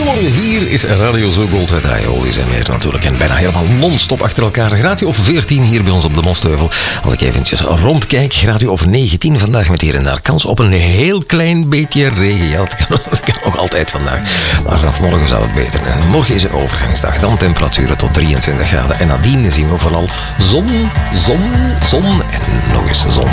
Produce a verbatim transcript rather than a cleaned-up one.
Goedemorgen, hier is Radio Zo Gold met Oldies en meer natuurlijk. En bijna helemaal non-stop achter elkaar. Radio over veertien hier bij ons op de Mostheuvel. Als ik eventjes rondkijk, radio over negentien vandaag met hier en daar kans op een heel klein beetje regen. Ja, dat kan, dat kan ook altijd vandaag. Maar vanaf morgen zou het beter. En morgen is een overgangsdag. Dan temperaturen tot drieëntwintig graden. En nadien zien we vooral zon, zon, zon en nog eens zon.